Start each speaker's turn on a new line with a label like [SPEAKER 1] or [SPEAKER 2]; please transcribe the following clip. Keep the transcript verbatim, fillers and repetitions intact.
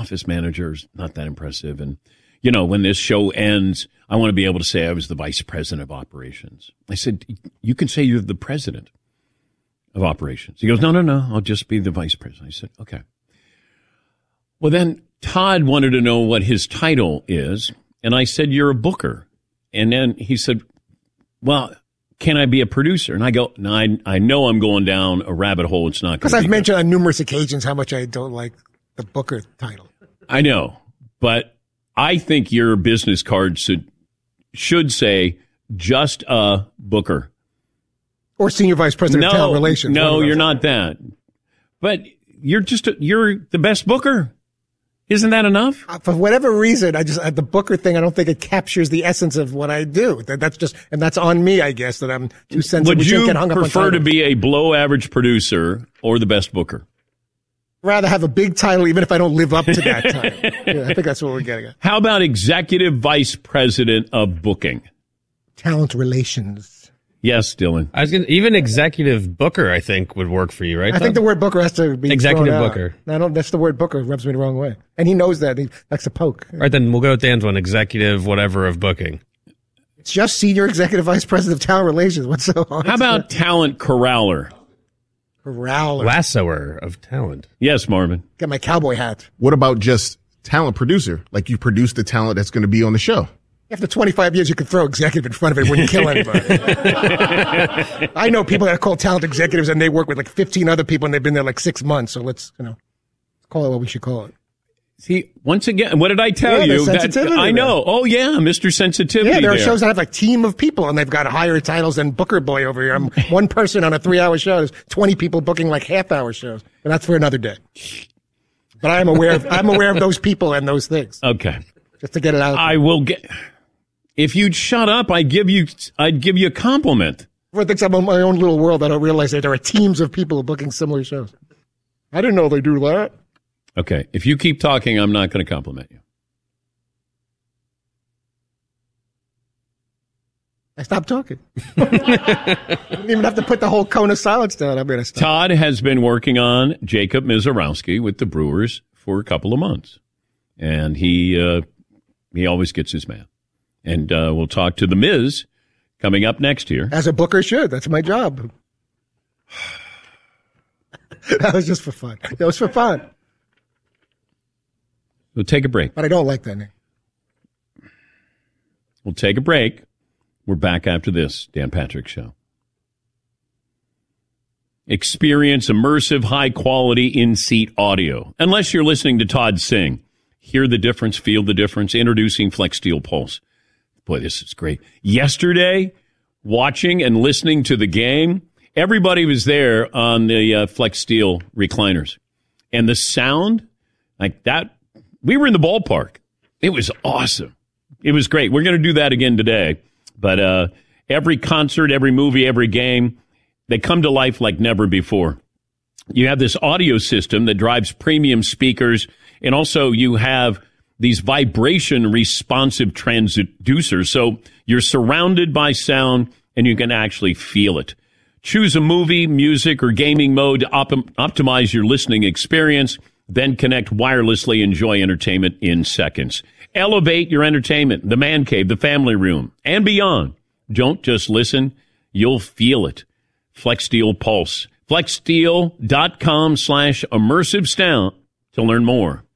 [SPEAKER 1] office manager is not that impressive. And, you know, when this show ends, I want to be able to say I was the vice president of operations. I said, you can say you're the president of operations. He goes, no, no, no, I'll just be the vice president. I said, okay. Well, then Todd wanted to know what his title is. And I said, you're a booker. And then he said, well, can I be a producer? And I go, no, I, I know I'm going down a rabbit hole. It's not
[SPEAKER 2] because I've mentioned good. on numerous occasions how much I don't like the booker title.
[SPEAKER 1] I know, but I think your business card should should say just a booker
[SPEAKER 2] or senior vice president
[SPEAKER 1] no,
[SPEAKER 2] of talent relations.
[SPEAKER 1] No, you're not that. But you're just a, you're the best booker. Isn't that enough?
[SPEAKER 2] Uh, for whatever reason, I just uh, the booker thing. I don't think it captures the essence of what I do. That, that's just, and that's on me, I guess. That I'm too sensitive.
[SPEAKER 1] Would you
[SPEAKER 2] get hung
[SPEAKER 1] prefer
[SPEAKER 2] up on
[SPEAKER 1] to be a below average producer or the best booker?
[SPEAKER 2] Rather have a big title, even if I don't live up to that title. Yeah, I think that's what we're getting at.
[SPEAKER 1] How about executive vice president of booking?
[SPEAKER 2] Talent relations.
[SPEAKER 1] Yes, Dylan.
[SPEAKER 3] I was gonna, even executive booker, I think, would work for you, right?
[SPEAKER 2] I
[SPEAKER 3] Tom?
[SPEAKER 2] think the word booker has to be
[SPEAKER 3] executive
[SPEAKER 2] thrown out.
[SPEAKER 3] booker.
[SPEAKER 2] No, I don't. That's the word booker rubs me the wrong way, and he knows that. He likes to poke.
[SPEAKER 3] All right, then we'll go with Dan's one. Executive, whatever of booking.
[SPEAKER 2] It's just senior executive vice president of talent relations. What's so hard?
[SPEAKER 1] How about talent corraller?
[SPEAKER 2] Corraller.
[SPEAKER 3] Lassoer of talent.
[SPEAKER 1] Yes, Marvin.
[SPEAKER 2] Got my cowboy hat.
[SPEAKER 4] What about just talent producer? Like you produce the talent that's going to be on the show.
[SPEAKER 2] After twenty-five years, you could throw executive in front of it. It wouldn't kill anybody. I know people that are called talent executives, and they work with like fifteen other people, and they've been there like six months. So let's, you know, call it what we should call it.
[SPEAKER 1] See, once again, what did I tell
[SPEAKER 2] yeah,
[SPEAKER 1] you?
[SPEAKER 2] Sensitivity
[SPEAKER 1] that, I know.
[SPEAKER 2] there.
[SPEAKER 1] Oh, yeah, Mister Sensitivity.
[SPEAKER 2] Yeah, there are
[SPEAKER 1] there.
[SPEAKER 2] shows that have a team of people, and they've got higher titles than Booker Boy over here. I'm one person on a three-hour show. There's twenty people booking like half-hour shows, and that's for another day. But I am aware of I'm aware of those people and those things.
[SPEAKER 1] Okay,
[SPEAKER 2] just to get it out.
[SPEAKER 1] I will get. If you'd shut up, I'd give you I'd give you a compliment.
[SPEAKER 2] Everyone thinks I'm in my own little world. I don't realize that there are teams of people booking similar shows. I didn't know they do that.
[SPEAKER 1] Okay, if you keep talking, I'm not going to compliment you.
[SPEAKER 2] I stopped talking. I didn't even have to put the whole cone of silence down. I'm going to stop.
[SPEAKER 1] Todd has been working on Jacob Mizorowski with the Brewers for a couple of months, and he uh, he always gets his man. And uh, we'll talk to the Miz coming up next year.
[SPEAKER 2] As a booker should. That's my job. That was just for fun. That was for fun.
[SPEAKER 1] We'll take a break.
[SPEAKER 2] But I don't like that name.
[SPEAKER 1] We'll take a break. We're back after this Dan Patrick Show. Experience immersive, high-quality, in-seat audio. Unless you're listening to Todd sing. Hear the difference, feel the difference. Introducing FlexSteel Pulse. Boy, this is great. Yesterday, watching and listening to the game, everybody was there on the uh, FlexSteel recliners. And the sound, like that, we were in the ballpark. It was awesome. It was great. We're going to do that again today. But uh, every concert, every movie, every game, they come to life like never before. You have this audio system that drives premium speakers, and also you have these vibration responsive transducers. So you're surrounded by sound and you can actually feel it. Choose a movie, music, or gaming mode to op- optimize your listening experience. Then connect wirelessly. Enjoy entertainment in seconds. Elevate your entertainment, the man cave, the family room, and beyond. Don't just listen. You'll feel it. FlexSteel Pulse. FlexSteel.com slash immersive sound to learn more.